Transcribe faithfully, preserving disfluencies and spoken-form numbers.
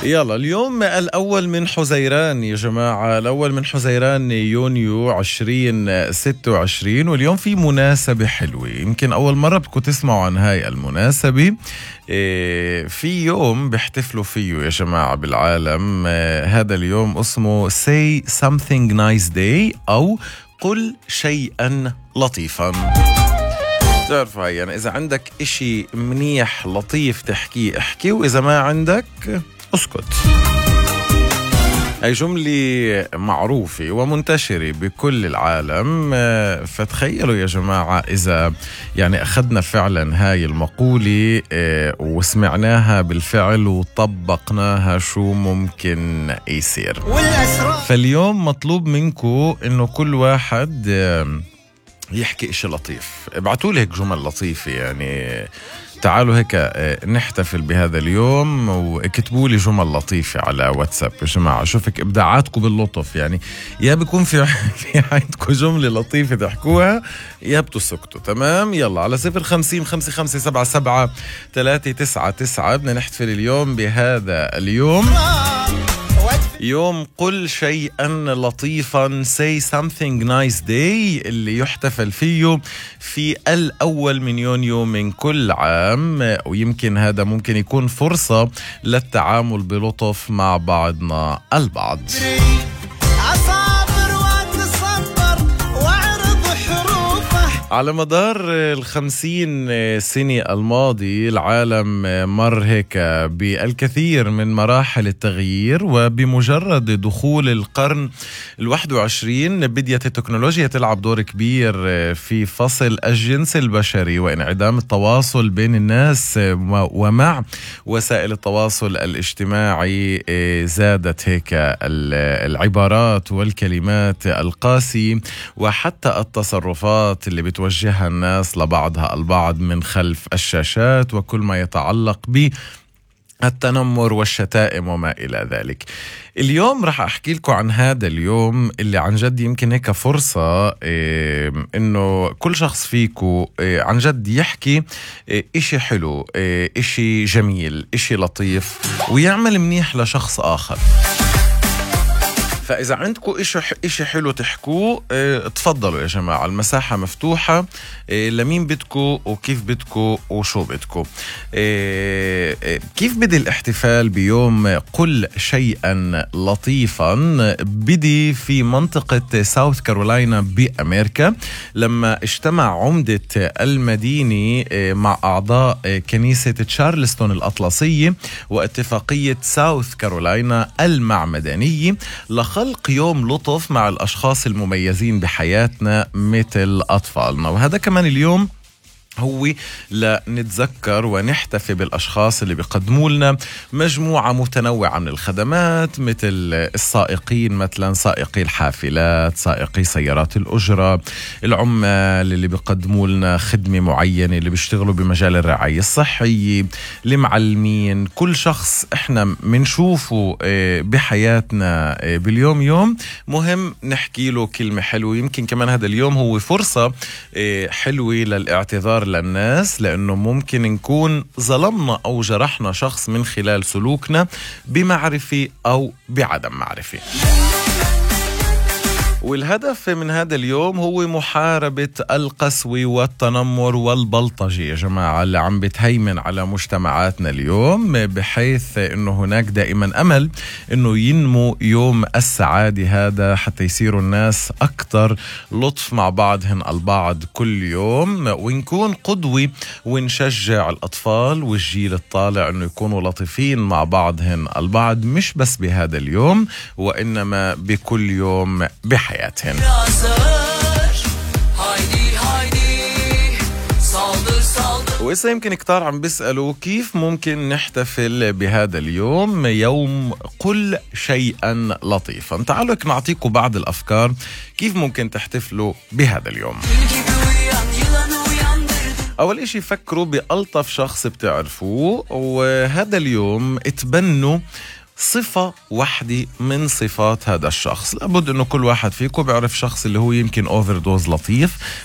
يلا اليوم الأول من حزيران يا جماعة، الأول من حزيران يونيو عشرين ستة وعشرين، واليوم في مناسبة حلوة. يمكن أول مرة بدكم تسمعوا عن هاي المناسبة. إيه، في يوم بيحتفلوا فيه يا جماعة بالعالم. إيه، هذا اليوم اسمه Say Something Nice Day أو قل شيئا لطيفا. تعرف هاي يعني إذا عندك إشي منيح لطيف تحكيه احكي، وإذا ما عندك اسكت. هاي جملة معروفة ومنتشرة بكل العالم. فتخيلوا يا جماعة إذا يعني أخذنا فعلا هاي المقولة وسمعناها بالفعل وطبقناها، شو ممكن يصير؟ فاليوم مطلوب منكم إنه كل واحد يحكي إشي لطيف. ابعتوا لي هيك جمل لطيفة، يعني تعالوا هيك نحتفل بهذا اليوم واكتبوا لي جمل لطيفة على واتساب يا جماعة. شوفك إبداعاتكم باللطف، يعني يا بيكون في في عندكم جملة لطيفة تحكوها يا بتسكتوا. تمام، يلا على صفر خمسين خمسة خمسة سبعة سبعة ثلاثة تسعة تسعة بدنا نحتفل اليوم بهذا اليوم، يوم قل شيئا لطيفا. Say something nice day اللي يحتفل فيه في الأول من يونيو من كل عام. ويمكن هذا ممكن يكون فرصة للتعامل بلطف مع بعضنا البعض. على مدار الخمسين سنة الماضي العالم مر هيك بالكثير من مراحل التغيير، وبمجرد دخول القرن الواحد وعشرين بدأت التكنولوجيا تلعب دور كبير في فصل الجنس البشري وانعدام التواصل بين الناس. ومع وسائل التواصل الاجتماعي زادت هيك العبارات والكلمات القاسية وحتى التصرفات اللي بتوجهها الناس لبعضها البعض من خلف الشاشات، وكل ما يتعلق بالتنمر والشتائم وما إلى ذلك. اليوم رح أحكي لكم عن هذا اليوم اللي عن جد يمكن هيك فرصة إيه إنه كل شخص فيكم إيه عن جد يحكي إيه إشي حلو، إيه إشي جميل، إشي لطيف، ويعمل منيح لشخص آخر. فإذا عندكم إشي إشي حلو تحكوه، اه تفضلوا يا جماعة، المساحة مفتوحة. اه لمين بدكم وكيف بدكم وشو بدكم. اه اه كيف بدي الاحتفال بيوم قل شيئا لطيفا؟ بدي في منطقة ساوث كارولاينا بأمريكا، لما اجتمع عمدة المدينة اه مع أعضاء اه كنيسة تشارلستون الأطلسية واتفاقية ساوث كارولاينا المعمدانية خلق يوم لطف مع الأشخاص المميزين بحياتنا مثل أطفالنا. وهذا كمان اليوم هو لنتذكر ونحتفي بالأشخاص اللي بيقدموا لنا مجموعة متنوعة من الخدمات، مثل السائقين، مثلا سائقي الحافلات، سائقي سيارات الأجرة، العمال اللي بيقدموا لنا خدمة معينة، اللي بيشتغلوا بمجال الرعاية الصحية، المعلمين. كل شخص احنا منشوفه بحياتنا باليوم يوم مهم نحكي له كلمة حلوة. يمكن كمان هذا اليوم هو فرصة حلوة للاعتذار للناس، لأنه ممكن نكون ظلمنا أو جرحنا شخص من خلال سلوكنا بمعرفة أو بعدم معرفة. والهدف من هذا اليوم هو محاربة القسوة والتنمر والبلطجة يا جماعة اللي عم بتهيمن على مجتمعاتنا اليوم، بحيث انه هناك دائما امل انه ينمو يوم السعادة هذا حتى يصيروا الناس اكتر لطف مع بعضهم البعض كل يوم، ونكون قدوة ونشجع الاطفال والجيل الطالع انه يكونوا لطيفين مع بعضهم البعض، مش بس بهذا اليوم وانما بكل يوم بحياتهم. وإذا يمكن كتار عم بيسألوا كيف ممكن نحتفل بهذا اليوم، يوم قل شيئا لطيفا. تعالوا نعطيكم بعض الأفكار كيف ممكن تحتفلوا بهذا اليوم. أول إشي فكروا بألطف شخص بتعرفوه، وهذا اليوم اتبنوا صفة واحدة من صفات هذا الشخص. لابد انه كل واحد فيكم بيعرف شخص اللي هو يمكن اوفر دوز لطيف،